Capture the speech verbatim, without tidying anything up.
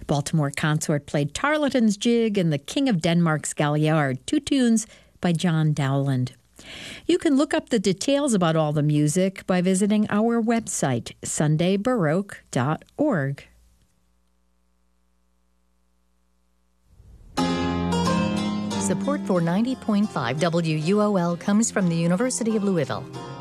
Baltimore Consort played Tarleton's Jig and the King of Denmark's Galliard, two tunes by John Dowland. You can look up the details about all the music by visiting our website, sunday baroque dot org. Support for ninety point five W U O L comes from the University of Louisville.